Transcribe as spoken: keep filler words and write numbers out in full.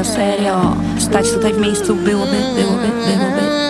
na serio. Stać tutaj w miejscu byłoby, byłoby, byłoby